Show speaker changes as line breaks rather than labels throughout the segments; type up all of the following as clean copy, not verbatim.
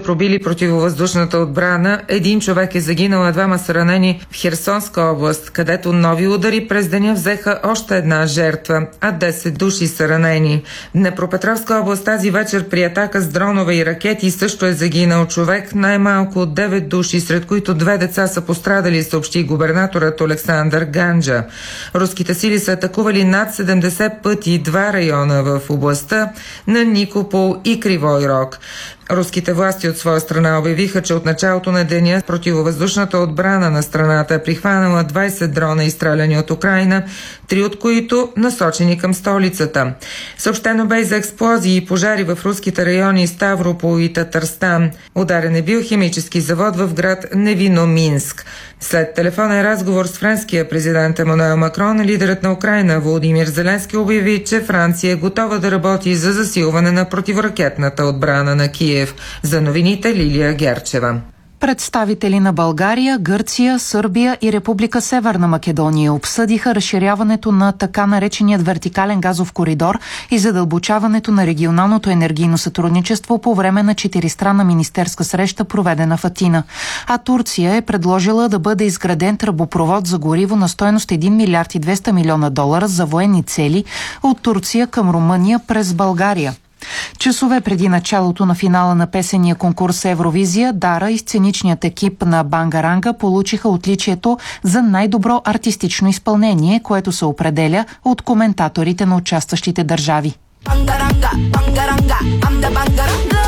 пробили противовъздушната отбрана. Един човек е загинал, а двама са ранени в Херсонска област, където нови удари през деня взеха още една жертва, а 10 души са ранени. В Днепропетровска област тази вечер при атака с дронове и ракети също е загинал човек, най-малко от 9 души, сред които 2 деца са пострадали, съобщи губернаторът Олександър Ганджа. Руските сили са атакували над 70 пъти два района в областта на Никопол и Кривой Рог. Руските власти от своя страна обявиха, че от началото на деня противовъздушната отбрана на страната е прихванала 20 дрона, изстреляни от Украйна, 3 от които насочени към столицата. Съобщено бе и за експлозии и пожари в руските райони Ставропол и Татарстан. Ударен е бил химически завод в град Невиноминск. След телефонен разговор с френския президент Емануел Макрон, лидерът на Украйна Володимир Зеленски обяви, че Франция е готова да работи за засилване на противоракетната отбрана на Киев. За новините Лилия Герчева.
Представители на България, Гърция, Сърбия и Република Северна Македония обсъдиха разширяването на така нареченият вертикален газов коридор и задълбочаването на регионалното енергийно сътрудничество по време на 4-странна министерска среща, проведена в Атина. А Турция е предложила да бъде изграден тръбопровод за гориво на стойност 1 милиард и 200 милиона долара за военни цели от Турция към Румъния през България. Часове преди началото на финала на песения конкурс Евровизия, Дара и сценичният екип на Бангаранга получиха отличието за най-добро артистично изпълнение, което се определя от коментаторите на участващите държави. Бангаранга, Бангаранга, I'm the Bangaranga.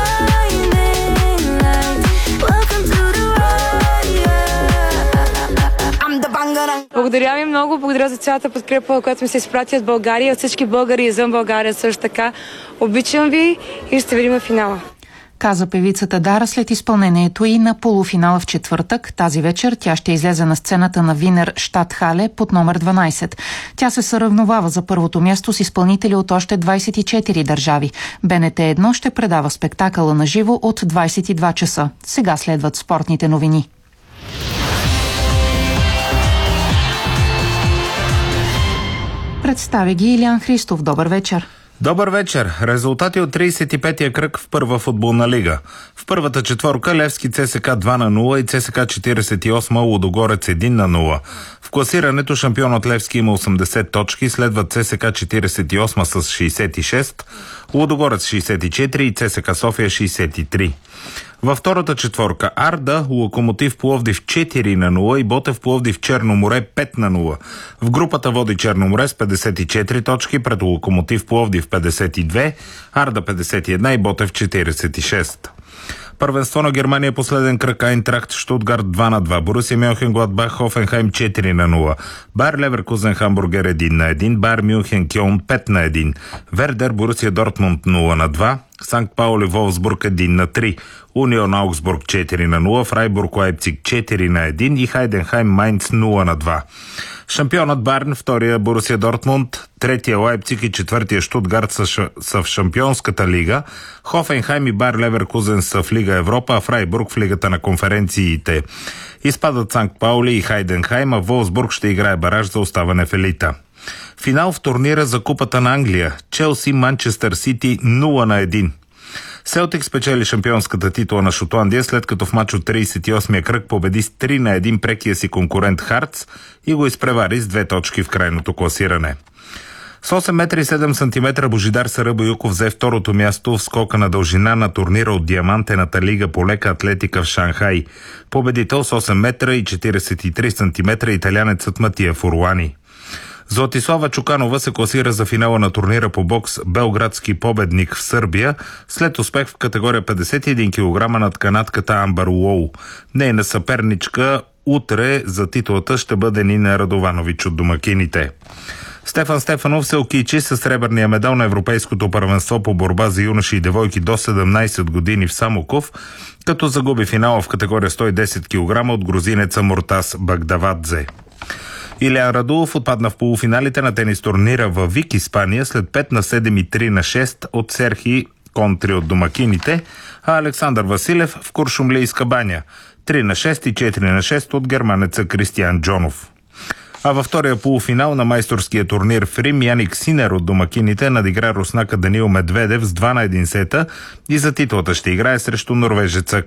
Благодаря ви много, благодаря за цялата подкрепа, която ми се изпрати от България, от всички българи извън България също така. Обичам ви и ще видим в финала.
Каза певицата Дара след изпълнението и на полуфинала в четвъртък. Тази вечер тя ще излезе на сцената на Винер Щатхале под номер 12. Тя се съревновава за първото място с изпълнители от още 24 държави. БНТ 1 ще предава спектакъла на живо от 22 часа. Сега следват спортните новини. Представя ги Илиян Христов. Добър вечер.
Добър вечер. Резултати от 35-я кръг в първа футболна лига. В първата четворка Левски ЦСК 2-0 и ЦСК 48 Лудогорец 1-0. В класирането шампионът Левски има 80 точки, следва ЦСК 48 с 66, Лудогорец 64 и ЦСК София 63. Във втората четворка Арда, Локомотив Пловдив 4-0 и Ботев Пловдив Черноморе 5-0. В групата води Черноморе с 54 точки, пред Локомотив Пловдив 52, Арда 51 и Ботев 46. Първенство на Германия, последен кръг, Айнтрахт Щутгарт 2-2, Борусия Мьонхенгладбах Хофенхайм 4-0, Байер Леверкузен Хамбургер 1-1, Байер Мюнхен Кьолн 5-1, Вердер Борусия Дортмунд 0-2, Санкт Паули Волфсбург 1-3, Унион Аугсбург 4-0, Фрайбург Лайпциг 4-1 и Хайденхайм Майнц 0-2. Шампионът Байерн, втория Борусия Дортмунд, третия Лайпциг и четвъртия Щутгарт са в Шампионската лига, Хофенхайм и Байер Леверкузен са в Лига Европа, а Фрайбург в Лигата на конференциите. Изпадат Санкт Паули и Хайденхайм, а Волфсбург ще играе бараж за оставане в елита. Финал в турнира за Купата на Англия. Челси Манчестър Сити 0-1. Селтик спечели шампионската титла на Шотландия, след като в мач от 38-я кръг победи с 3-1 прекия си конкурент Хартс и го изпревари с 2 точки в крайното класиране. С 8 метра и 7 сантиметра Божидар Сарабоюков взе второто място в скока на дължина на турнира от Диамантената лига по лека атлетика в Шанхай. Победител с 8 метра и 43 сантиметра италянецът Матия Фуруани. Златислава Чуканова се класира за финала на турнира по бокс Белградски победник в Сърбия след успех в категория 51 кг над канадката Амбър Уоу. Нейна съперничка утре за титлата ще бъде Нина Радованович от домакините. Стефан Стефанов се окичи със сребърния медал на Европейското първенство по борба за юноши и девойки до 17 години в Самоков, като загуби финала в категория 110 кг от грузинеца Муртас Багдавадзе. Илиян Радулов отпадна в полуфиналите на тенис турнира във Вик, Испания, след 5-7 и 3-6 от Серхи Контри от домакините, а Александър Василев в Куршумлийска баня 3-6 и 4-6 от германеца Кристиан Джонов. А във втория полуфинал на майсторския турнир в Рим Яник Синер от домакините надигра руснака Даниил Медведев с 2-1 сета и за титлата ще играе срещу норвежеца